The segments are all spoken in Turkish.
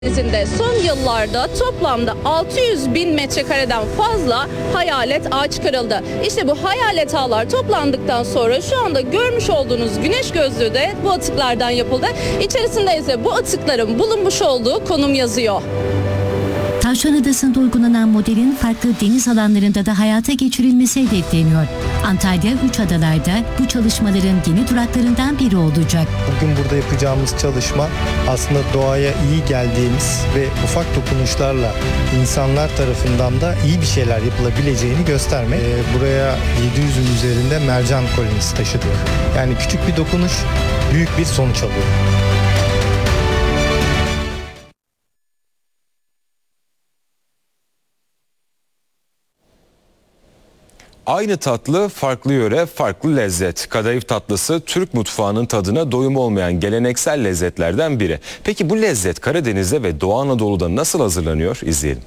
Denizinde son yıllarda toplamda 600 bin metrekareden fazla hayalet ağ çıkarıldı. İşte bu hayalet ağlar toplandıktan sonra şu anda görmüş olduğunuz güneş gözlüğü de bu atıklardan yapıldı. İçerisinde ise bu atıkların bulunmuş olduğu konum yazıyor. Tavşan Adası'nda uygulanan modelin farklı deniz alanlarında da hayata geçirilmesi hedefleniyor. Antalya 3 adalarda bu çalışmaların yeni duraklarından biri olacak. Bugün burada yapacağımız çalışma aslında doğaya iyi geldiğimiz ve ufak dokunuşlarla insanlar tarafından da iyi bir şeyler yapılabileceğini göstermek. Buraya 700'ün üzerinde mercan kolonisi taşıdık. Yani küçük bir dokunuş büyük bir sonuç alıyor. Aynı tatlı, farklı yöre, farklı lezzet. Kadayıf tatlısı Türk mutfağının tadına doyum olmayan geleneksel lezzetlerden biri. Peki bu lezzet Karadeniz'de ve Doğu Anadolu'da nasıl hazırlanıyor? İzleyelim.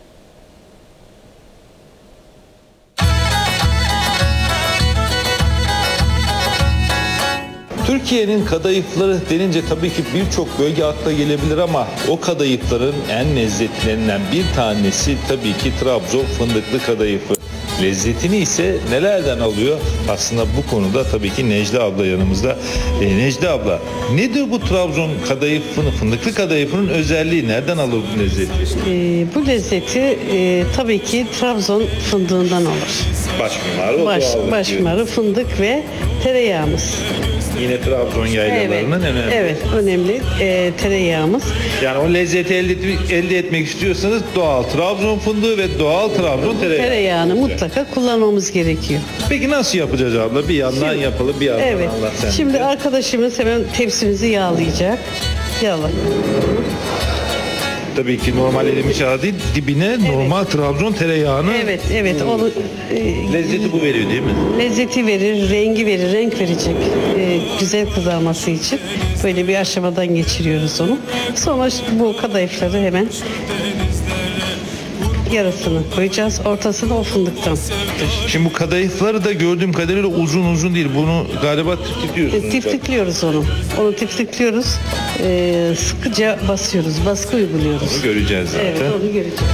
Türkiye'nin kadayıfları denince tabii ki birçok bölge akla gelebilir ama o kadayıfların en lezzetlerinden bir tanesi tabii ki Trabzon fındıklı kadayıfı. Lezzetini ise nelerden alıyor? Aslında bu konuda tabii ki Necla abla yanımızda. Necla abla, nedir bu Trabzon kadayıfının, fındıklı kadayıfının özelliği? Nereden alır bu lezzeti? Bu lezzeti tabii ki Trabzon fındığından alır. Başmarı, fındık ve tereyağımız. Yine Trabzon yaylalarının önemli. Evet, önemli tereyağımız. Yani o lezzeti elde etmek istiyorsanız doğal Trabzon fındığı ve doğal Trabzon tereyağı. Tereyağını mutlaka kullanmamız gerekiyor. Peki nasıl yapacağız abla? Bir yandan yapalım, bir yandan Evet. anlat sen. Şimdi arkadaşımız hemen tepsimizi yağlayacak. Yağla. Tabii ki normal erimiş yağı değil, dibine normal Trabzon tereyağını. Evet. Onu Lezzeti bu veriyor değil mi? lezzeti verir, rengi verir, renk verecek. Güzel kızarması için böyle bir aşamadan geçiriyoruz onu. Sonra bu kadayıfları hemen yarısını koyacağız. Ortasını o fındıktan. Şimdi bu kadayıfları da gördüğüm kadarıyla uzun değil. Bunu galiba tiftikliyorsunuz. Tiftikliyoruz onu. Onu tiftikliyoruz. Sıkıca basıyoruz. Baskı uyguluyoruz. Bunu göreceğiz zaten. Evet, onu göreceğiz.